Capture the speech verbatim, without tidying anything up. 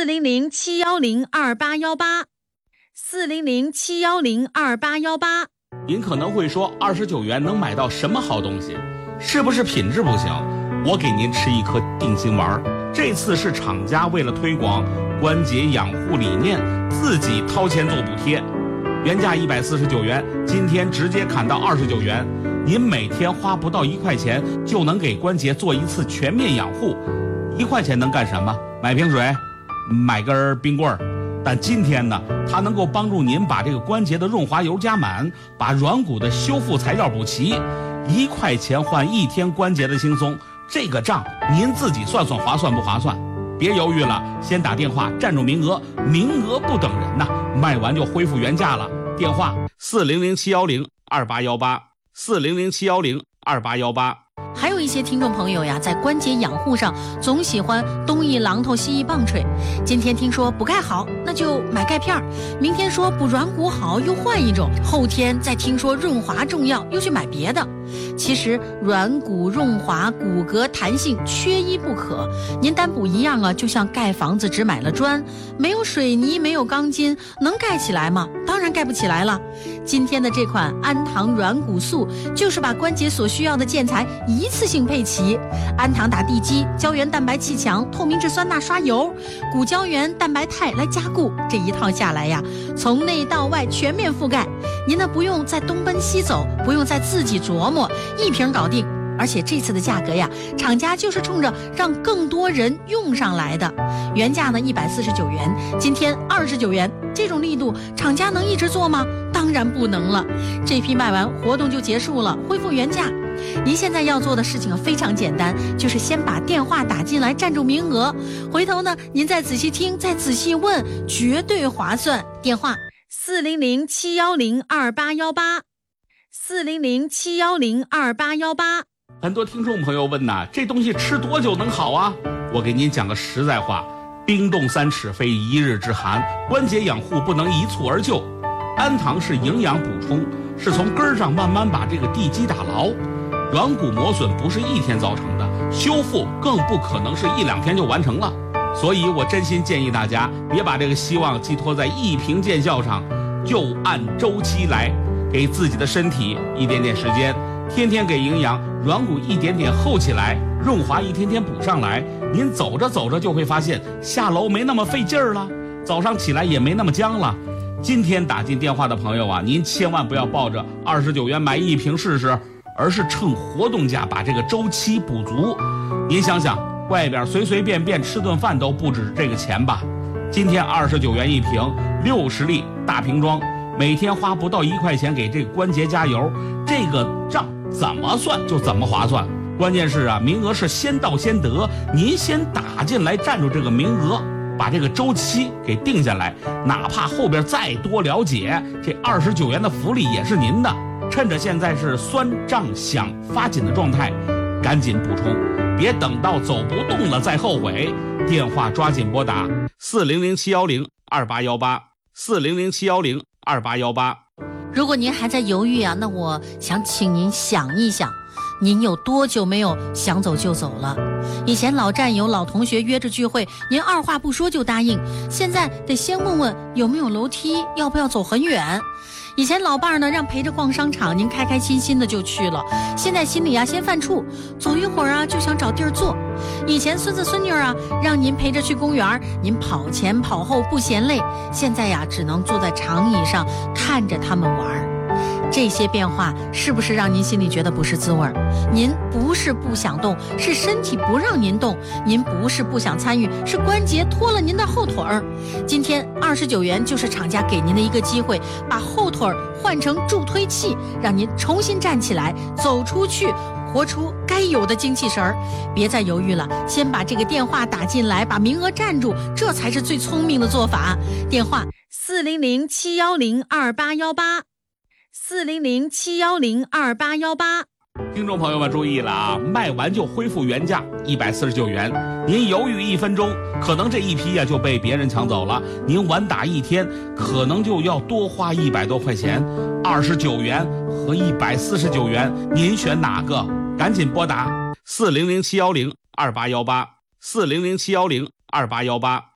四零零七幺零二八幺八，四零零七幺零二八幺八。 您可能会说，二十九元能买到什么好东西？是不是品质不行？我给您吃一颗定心丸。这次是厂家为了推广关节养护理念，自己掏钱做补贴，原价一百四十九元，今天直接砍到二十九元。您每天花不到一块钱，就能给关节做一次全面养护。一块钱能干什么？买瓶水，买根冰棍儿。但今天呢，它能够帮助您把这个关节的润滑油加满，把软骨的修复材料补齐。一块钱换一天关节的轻松，这个账您自己算算划算不划算？别犹豫了，先打电话占住名额，名额不等人呐，卖完就恢复原价了。电话四零零七幺零二八幺八，四零零七幺零二八幺八。 还有一些听众朋友呀，在关节养护上总喜欢东一榔头西一棒槌。今天听说补钙好，那就买钙片；明天说补软骨好，又换一种；后天再听说润滑重要，又去买别的。其实软骨润滑、骨骼弹性缺一不可。您单补一样啊，就像盖房子只买了砖，没有水泥，没有钢筋，能盖起来吗？当然盖不起来了。今天的这款安堂软骨素，就是把关节所需要的建材一次性配齐。安堂打地基，胶原蛋白气墙，透明质酸钠刷油，骨胶原蛋白肽来加固，这一套下来呀，从内到外全面覆盖。您呢不用再东奔西走，不用再自己琢磨，一瓶搞定。而且这次的价格呀，厂家就是冲着让更多人用上来的。原价呢一百四十九元，今天二十九元，这种力度厂家能一直做吗？当然不能了。这批卖完活动就结束了，恢复原价。您现在要做的事情非常简单，就是先把电话打进来占住名额，回头呢您再仔细听，再仔细问，绝对划算。电话四零零七幺零二八幺八，四零零七幺零二八幺八。 很多听众朋友问呐，这东西吃多久能好啊？我给您讲个实在话，冰冻三尺非一日之寒，关节养护不能一蹴而就。安堂是营养补充，是从根儿上慢慢把这个地基打牢。软骨磨损不是一天造成的，修复更不可能是一两天就完成了。所以我真心建议大家别把这个希望寄托在一瓶见效上，就按周期来，给自己的身体一点点时间，天天给营养，软骨一点点厚起来，润滑一天天补上来。您走着走着就会发现下楼没那么费劲儿了，早上起来也没那么僵了。今天打进电话的朋友啊，您千万不要抱着二十九元买一瓶试试，而是趁活动价把这个周期补足。您想想，外边随随便便吃顿饭都不止这个钱吧？今天二十九元一瓶，六十粒大瓶装，每天花不到一块钱给这个关节加油，这个账怎么算就怎么划算。关键是啊，名额是先到先得，您先打进来占住这个名额，把这个周期给定下来，哪怕后边再多了解，这二十九元的福利也是您的。趁着现在是酸胀想发紧的状态，赶紧补充，别等到走不动了再后悔。电话抓紧拨打四零零七幺零二八幺八，四零零七幺零二八幺八。 如果您还在犹豫啊，那我想请您想一想，您有多久没有想走就走了？以前老战友、老同学约着聚会，您二话不说就答应，现在得先问问有没有楼梯，要不要走很远。以前老伴儿呢让陪着逛商场，您开开心心的就去了，现在心里啊先犯怵，走一会儿啊就想找地儿坐。以前孙子孙女啊让您陪着去公园，您跑前跑后不嫌累，现在呀只能坐在长椅上看着他们玩。这些变化是不是让您心里觉得不是滋味？您不是不想动，是身体不让您动；您不是不想参与，是关节拖了您的后腿儿。今天二十九元就是厂家给您的一个机会，把后腿换成助推器，让您重新站起来，走出去，活出该有的精气神儿。别再犹豫了，先把这个电话打进来，把名额占住，这才是最聪明的做法。电话四零零七幺零二八幺八。四零零七幺零二八幺八。 听众朋友们注意了啊，卖完就恢复原价一百四十九元，您犹豫一分钟，可能这一批呀、啊、就被别人抢走了，您晚打一天可能就要多花一百多块钱。二十九元和一百四十九元，您选哪个？赶紧拨打四零零七幺零二八幺八，四零零七幺零二八幺八。